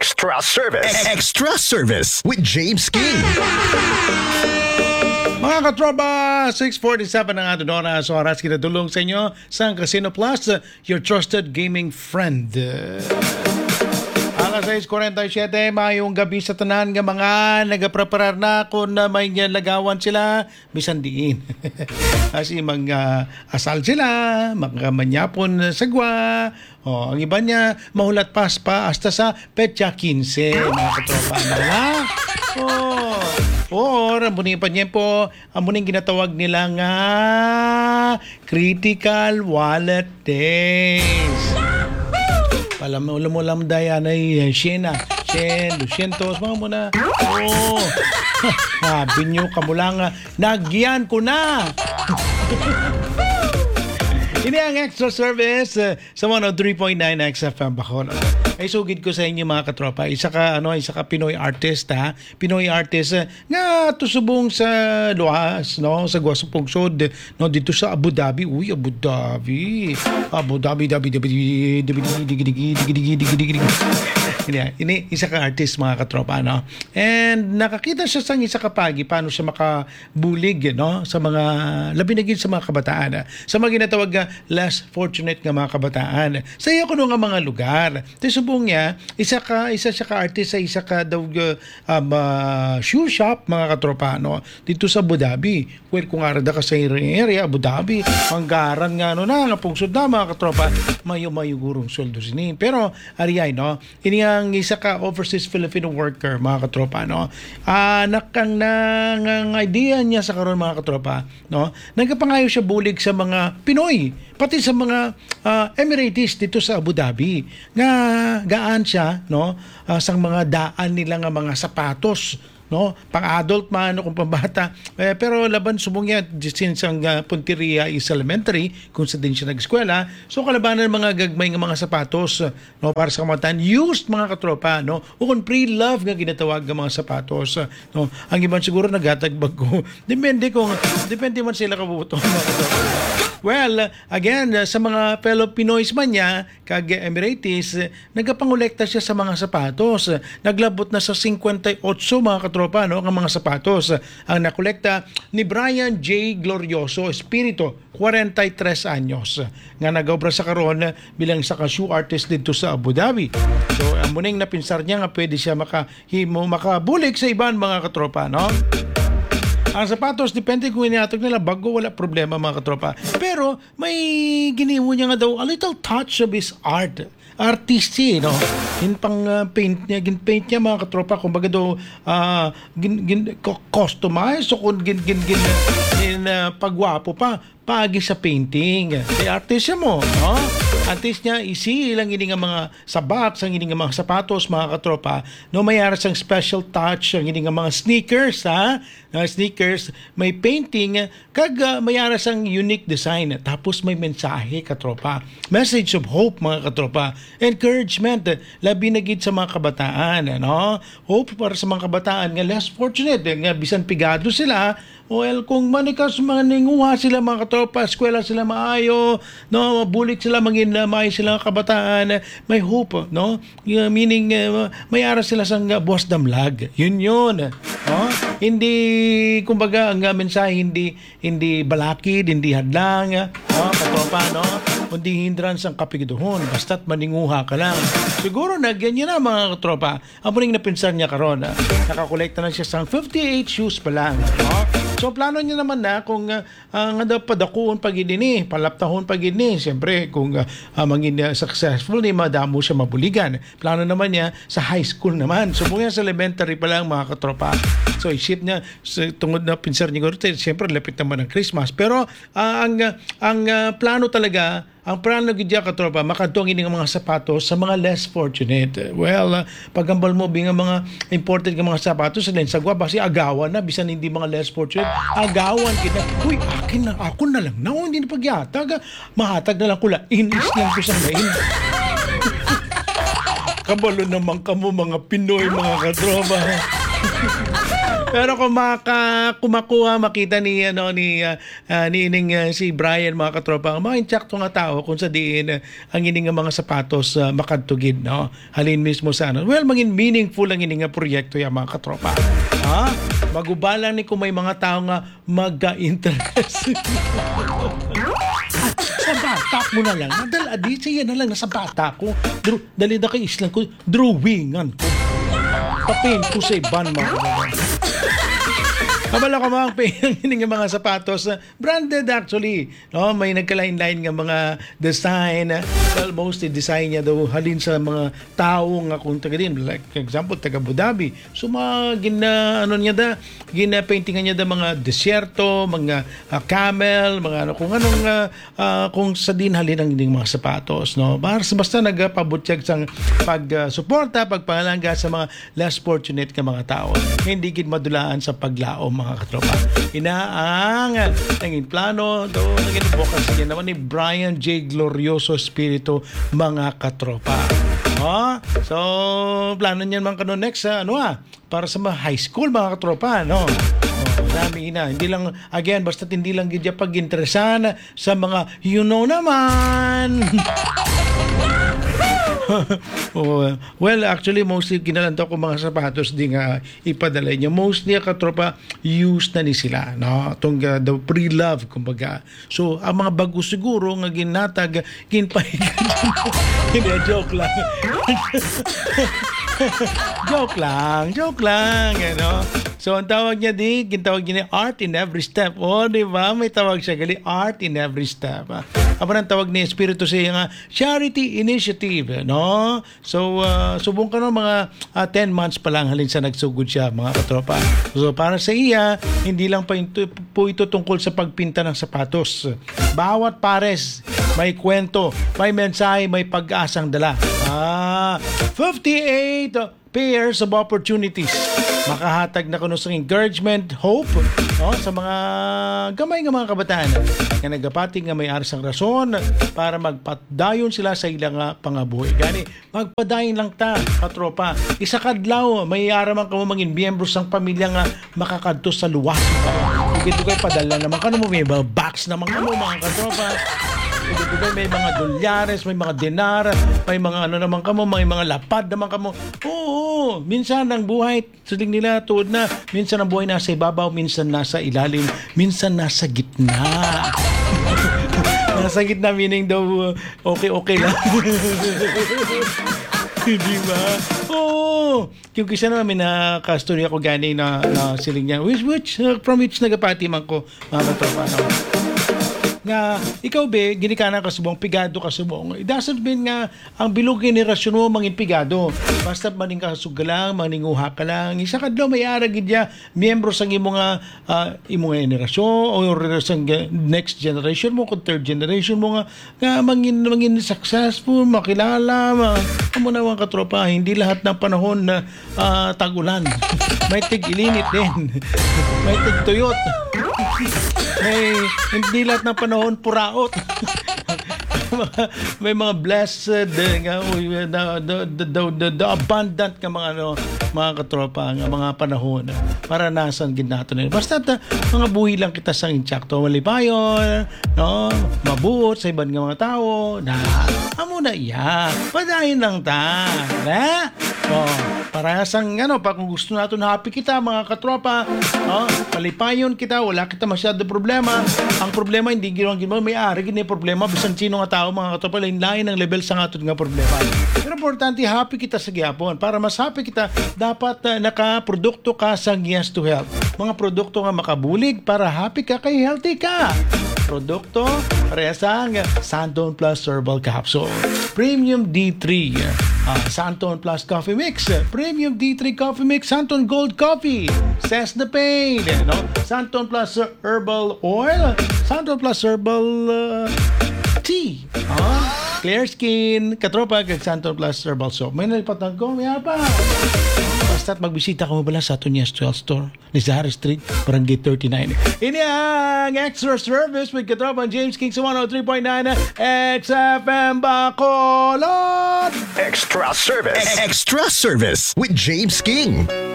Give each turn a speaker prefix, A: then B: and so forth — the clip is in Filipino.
A: Extra service.
B: Extra service with James King.
C: Mga katropa, 6:47 ang ating oras kinatulong sa inyo sa Casino Plus, your trusted gaming friend. Alas 6:47, mayong gabi sa tanan nga mga nagapreparar na kung na may lagawan sila, bisan diin. Kasi mga asal sila, mga manyapon sagwa, ang iba niya mahulat pa hasta sa petsa 15, mga katropa na. Or, amunin pa niya po, amunin ginatawag nila nga Critical Wallet Days. Alam mo dayan ay Siena, 200, mga muna. Sabi nyo, kamulang, nagyan ko na. Ini ang extra service sa 103.9 XFM Bacolod. Ay sugid ko sa inyo mga katropa, isa ka Pinoy artist ha. Pinoy artist nga tusubong sa luas, no, sa Guwasong Pungsod, no, dito sa Abu Dhabi. Abu Dhabi. Ini isa ka artist mga katropa, no. And nakakita siya sa isa ka pagi paano siya makabulig, no, sa mga labi na gid sa mga kabataan. Sa mga ginatawag less fortunate nga mga kabataan. Sa iyo kuno nga mga lugar. Subong niya, isa siya ka artist sa isa ka daw shoe shop mga katropa, no, dito sa Abu Dhabi. Well, kung arada ka sa area Abu Dhabi, anggaran nga nga pungsod na mga katropa, mayo gurong sweldo sini. Pero ariyay, no, ini ang isa ka overseas Filipino worker mga katropa, no. Nakang nang idea niya sa karon mga katropa, no, nagkapangayo siya bulig sa mga Pinoy, pati sa mga Emirates dito sa Abu Dhabi nga gaan siya, no, sang mga daan nila nga mga sapatos, no, pang-adult man o kung pambata, pero laban sumungya since ang Punteria is elementary kung sa din siya nag-eskwela, so kalabanan mga gagmay nga mga sapatos, no, para sa kamatan used mga katropa, no, o kung pre-love nga ginatawag nga mga sapatos, no. Ang iban siguro nagatag bago, depende man sila kabuto mga katropa. Well, again, sa mga fellow Pinoys man niya, kag Emirates, nagapangolekta siya sa mga sapatos. Naglabot na sa 58 mga katropa, no, ang mga sapatos. Ang nakolekta ni Brian J. Glorioso Espirito, 43 anyos, nga nagobra sa karon bilang sa shoe artist dito sa Abu Dhabi. So, ang muning napinsar niya nga pwede siya makabulik sa iban mga katropa, no? Ang sapatos, depende kung iniatog nila bago, wala problema mga katropa. Pero may giniwo niya nga daw a little touch of his art. Artisty, no? Paint niya mga katropa. Kumbaga daw, customize o kung pagwapo pa, pagi sa painting. Artist siya mo, no? Artist niya, lang ini nga mga sabak, ang ini nga mga sapatos, mga katropa. No, mayara siyang special touch, ang ini nga mga sneakers, ha? Sneakers, may painting, kag mayara siyang unique design. Tapos may mensahe, katropa. Message of hope, mga katropa. Encouragement, labi na gid sa mga kabataan, no? Hope para sa mga kabataan nga less fortunate, nga bisan pigado sila. Well, kung manikas mga ninguha sila mga katropa, eskwela sila maayo, no, bulik sila mangin maayo sila kabataan, may hope, no? Meaning may ara sila sang buwas damlag. Yun. No? Hindi kumbaga ang mensahe hindi balakid, hindi hadlang, no, katropa, no? Kundi hindrance ang kapigiduhon, basta't maninguha ka lang. Siguro na ganyan na mga katropa. Ang muling napinsan niya karon, nakakolekta na siya sang 58 shoes pa lang, no? So plano niya naman na kung nga padakuon pagidini, palaptahon pagidini. Siyempre kung mangin successful ni madamo siya mabuligan. Plano naman niya sa high school naman. So kung sa elementary pa lang mga katropa. So isip niya tungod na pinsan niya guro, siyempre lapit naman ng Christmas. Pero ang plano talaga, ang plano gidya katropa, makadtong ini nga mga sapatos sa mga less fortunate. Well, pagambal mo nga mga imported nga mga sapatos sa sagwa basi agawan na bisan hindi mga less fortunate, agawan kita. Uy, akin na, ako na lang. No, hindi na pagyatag. Mahatag na lang kula. Inis lang ko sa lain. Kabalo naman kamo mga Pinoy, mga katropa. Pero kung kumakuha, makita ni ining si Brian, mga katropa, mga intsakto nga tao kung sa diin ang ining nga mga sapatos makadtugid, no? Halin mismo sa ano. Well, maging meaningful ang ining nga proyekto ya, mga katropa. Ha? Magubalan ni kung may mga tao nga magka-interest. Sa bata ko na lang. Nadaladi siya na lang nasa bata ko. Dali na kay islang ko. Drawingan ko. Papin ko sa iban, mga katropa. Kabala ko mga pinangin ng mga sapatos, branded actually. No, may nagkalain-lain ng mga design. Well, mostly design niya daw halin sa mga tao nga kung taga din. Like example, taga Abu Dhabi. So mga gina-paintingan niya da mga desyerto, mga camel, mga ano, kung anong kung sa din halin ang ining mga sapatos, no. Basta nagpabutyag sang pagsuporta, pagpangalaga sa mga less fortunate nga mga tao. Hindi gid madulaan sa paglaom, mga katropa. Inaang naging plano do naging bukas niya naman ni Brian J. Glorioso Espiritu, mga katropa. So plano niyan man kano next para sa mga high school, mga katropa, no. Dami na. Hindi lang, again, basta hindi lang gidya pag-interesan sa mga naman. Well, actually, mostly kinalanto ko mga sapatos di nga ipadala niya. Mostly, katropa, used na ni sila. No? Itong the pre-love, kumbaga. So, ang mga bago siguro nga ginatag, ginpahigan. Hindi, joke lang. Joke lang, ano. So, ang tawag niya gintawag niya art in every step. Di ba? May tawag siya gali, art in every step. Apa ang tawag ni Espiritu siya nga charity initiative, no? So, subong ka no mga 10 months pa lang halin sa nagsugod siya, mga katropa. So, para sa iya, hindi lang po ito tungkol sa pagpinta ng sapatos. Bawat pares may kwento, may mensahe, may pag-asang dala. 58 pairs of opportunities. Makahatag na kuno sa encouragement, hope, no, sa mga gamay nga mga kabataan nga nagapati nga may arsang rason para magpadayon sila sa ilang pangabuhi. Gani, magpadayon lang ta, katropa. Isa kadlaw, may araman ka mo mangin miyembro sang pamilya nga makakadto sa luwas. Ito kay padala naman kano mo, may box naman kamo, mga katropa. Ito may mga dolyares, may mga dinar, may mga ano naman kamo, may mga lapad naman kamo. Oo, minsan ang buhay, suling nila tuod na, minsan ang buhay nasa ibabaw, minsan nasa ilalim, minsan nasa gitna. Nasa gitna meaning daw okay lang. Di ba? Oo. Yung kisa naman may nakastorya ko gani na siling niya. From which nagapati man ko, mga katropa naman. Nga ikaw be ginikana ka subong pigado ka subong, it doesn't mean nga ang bilog generasyon mo mangin pigado, basta maning kasugalang maninguha ka lang isa kadlaw may ara gidya miyembro sang imo nga generasyon o sang next generation mo kung third generation mo nga mangin successful, makilala amo na mga katropa. Hindi lahat ng panahon na tag-ulan. May tig-ilinit din. May tig-tuyot. Hindi lahat ng panahon puraot. May mga blessed the abundant ka mga katropa nga mga panahon para nasan gid nato na basta mga buhi lang kita sang intsakto malipayon, no, mabuot sa ibang mga tao na amo na iya padayon lang ta na para sang pa kung gusto nato na happy kita, mga katropa, palipayon kita, wala kita masyado problema. Ang problema hindi ginawang may ari gini problema bisan sino nga tao, mga katropa, lain-lain ang level sa aton nga problema. Pero importante happy kita sa gyapon. Para mas happy kita, dapat nakaprodukto ka sa Yes to Health. Mga produkto nga makabulig para happy ka kay healthy ka. Produkto resang Santon Plus Herbal Capsule, Premium D3 Santon Plus Coffee Mix, Premium D3 Coffee Mix, Santon Gold Coffee, Says the Pain, no? Santon Plus Herbal Oil, Santon Plus Herbal Tea, Clear Skin, katropa kag Santon Plus Herbal Soap. May nalipatan ko, may pa. Basta't magbisita ka mo bala sa aton Yes to Health Store, Lizarre Street, Barangay 39. Ini ang extra service with katropa James King sa 103.9 XFM Bacolod.
B: Extra service with James King.